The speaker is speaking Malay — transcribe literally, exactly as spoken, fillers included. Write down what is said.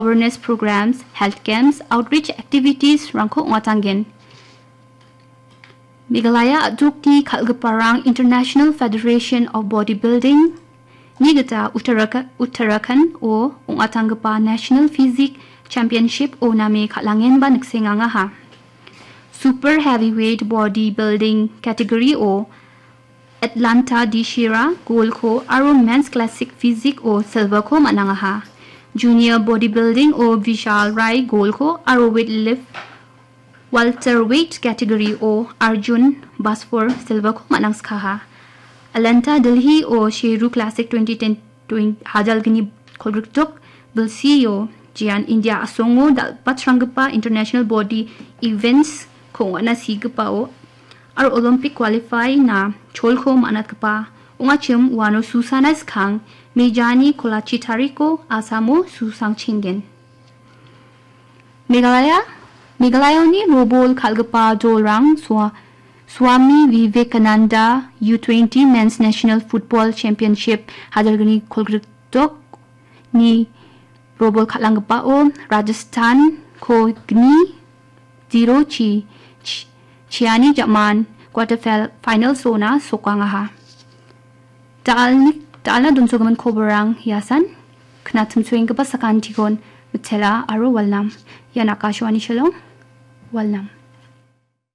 awareness programs, health camps, outreach activities rangko ngatanggen. Meghalaya adukti khalgaparang International Federation of Bodybuilding, nigata Uttarakhand, Uttarakhand o ungatanggapa National Physique Championship o name khalangen ba nagsenganga ha. Super Heavyweight Bodybuilding category o Atlanta Dishira gold ko aro Men's Classic Physique o silver ko mananga ha. Junior Bodybuilding o Vishal Rai gold ko aro weightlifting welterweight category o Arjun Basfor silver ko manang skha. Atlanta Delhi o Sheru Classic twenty ten hajal gini kolruktok bilsi o Jian India asongo dal patrangpa international body events ko ana sigpa o ar Olympic qualify na cholko manat pa unga chim wano susana skang mejani kolachi tariko asamo susang chingen. Meghalaya Meghalaya ni robol khalgapa dolrang swa Swami Vivekananda U twenty Men's National Football Championship hadargani kolgritok ni robol khalangpa o Rajasthan ko gni zero chi chiani jaman quarter final zona sokanga ha. Dalni dalna dunso gaman kobarang yasan knatum swing ka pasakan tikon mutela aro walnam yanakashwani shalom walnam.